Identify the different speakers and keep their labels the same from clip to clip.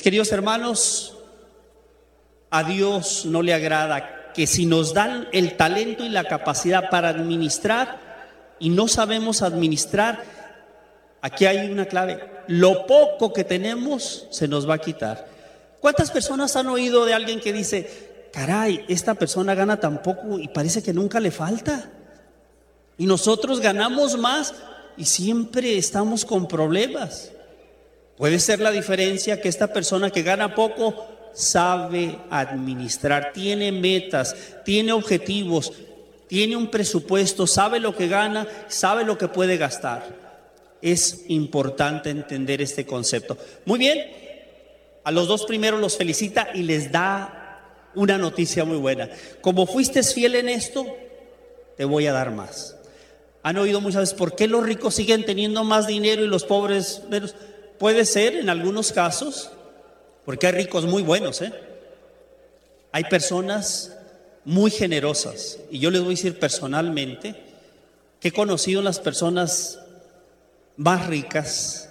Speaker 1: Mis queridos hermanos, a Dios no le agrada que si nos dan el talento y la capacidad para administrar y no sabemos administrar, aquí hay una clave: lo poco que tenemos se nos va a quitar. ¿Cuántas personas han oído de alguien que dice: caray, esta persona gana tan poco y parece que nunca le falta? Y nosotros ganamos más y siempre estamos con problemas. Puede ser la diferencia que esta persona que gana poco sabe administrar, tiene metas, tiene objetivos, tiene un presupuesto, sabe lo que gana, sabe lo que puede gastar. Es importante entender este concepto. Muy bien, a los dos primeros los felicita y les da una noticia muy buena. Como fuiste fiel en esto, te voy a dar más. Han oído muchas veces: ¿por qué los ricos siguen teniendo más dinero y los pobres menos? Puede ser en algunos casos, porque hay ricos muy buenos, Hay personas muy generosas, y yo les voy a decir personalmente que he conocido las personas más ricas,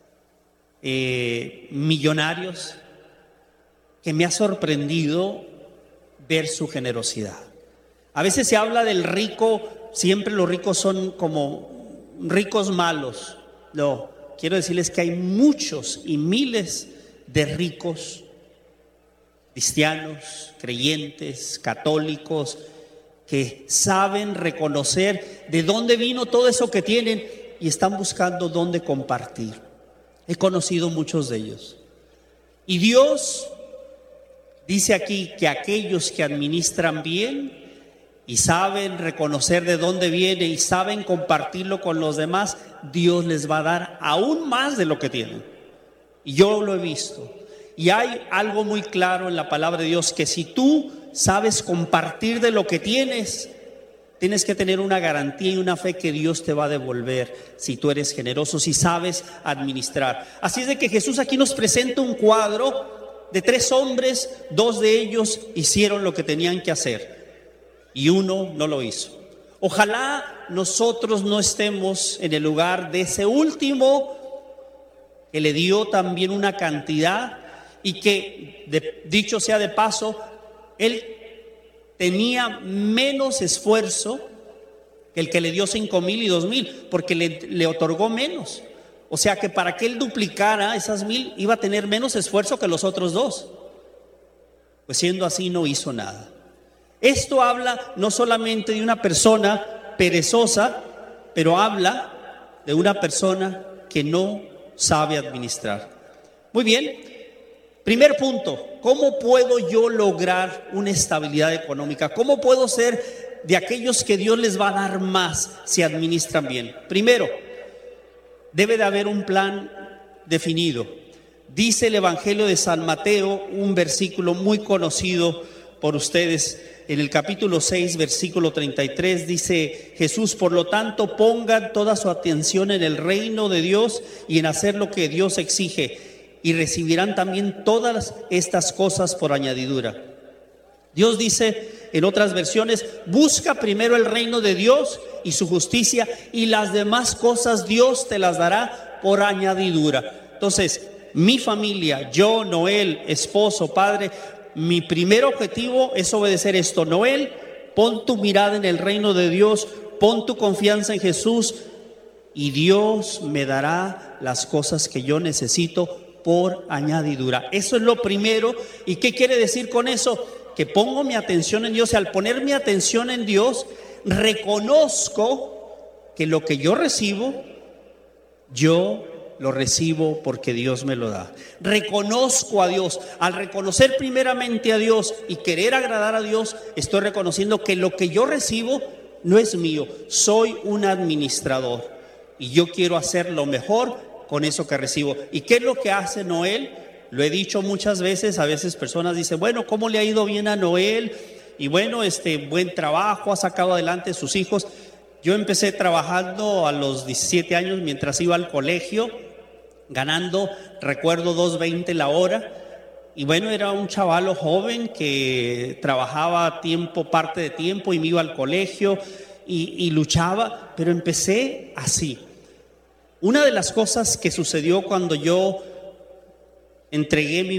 Speaker 1: millonarios, que me ha sorprendido ver su generosidad. A veces se habla del rico, siempre los ricos son como ricos malos. No, quiero decirles que hay muchos y miles de ricos cristianos, creyentes, católicos, que saben reconocer de dónde vino todo eso que tienen y están buscando dónde compartir. He conocido muchos de ellos. Y Dios dice aquí que aquellos que administran bien y saben reconocer de dónde viene y saben compartirlo con los demás, Dios les va a dar aún más de lo que tienen. Y yo lo he visto. Y hay algo muy claro en la palabra de Dios, que si tú sabes compartir de lo que tienes, tienes que tener una garantía y una fe que Dios te va a devolver si tú eres generoso, si sabes administrar. Así es de que Jesús aquí nos presenta un cuadro de 3 hombres, 2 de ellos hicieron lo que tenían que hacer y uno no lo hizo. Ojalá nosotros no estemos en el lugar de ese último que le dio también una cantidad y que, dicho sea de paso, él tenía menos esfuerzo que el que le dio 5,000 y 2,000, porque le otorgó menos. O sea que para que él duplicara esas 1,000 iba a tener menos esfuerzo que los otros 2. Pues siendo así, no hizo nada. Esto habla no solamente de una persona perezosa, pero habla de una persona que no sabe administrar. Muy bien, primer punto: ¿cómo puedo yo lograr una estabilidad económica? ¿Cómo puedo ser de aquellos que Dios les va a dar más si administran bien? Primero, debe de haber un plan definido. Dice el Evangelio de San Mateo, un versículo muy conocido por ustedes, en el capítulo 6, versículo 33, dice Jesús: por lo tanto, pongan toda su atención en el reino de Dios y en hacer lo que Dios exige, y recibirán también todas estas cosas por añadidura. Dios dice en otras versiones: busca primero el reino de Dios y su justicia, y las demás cosas Dios te las dará por añadidura. Entonces, mi familia, yo, Noel, esposo, padre, mi primer objetivo es obedecer esto. Noel, pon tu mirada en el reino de Dios, pon tu confianza en Jesús, y Dios me dará las cosas que yo necesito por añadidura. Eso es lo primero. ¿Y qué quiere decir con eso? Que pongo mi atención en Dios, y al poner mi atención en Dios, reconozco que lo que yo recibo, yo lo recibo porque Dios me lo da. Reconozco a Dios. Al reconocer primeramente a Dios y querer agradar a Dios, estoy reconociendo que lo que yo recibo no es mío. Soy un administrador y yo quiero hacer lo mejor con eso que recibo. ¿Y qué es lo que hace Noel? Lo he dicho muchas veces. A veces personas dicen: bueno, ¿cómo le ha ido bien a Noel? Y bueno, buen trabajo, ha sacado adelante a sus hijos. Yo empecé trabajando a los 17 años mientras iba al colegio, ganando, recuerdo, $2.20 la hora. Y bueno, era un chavalo joven que trabajaba a tiempo, parte de tiempo, y me iba al colegio y luchaba, pero empecé así. Una de las cosas que sucedió cuando yo entregué mi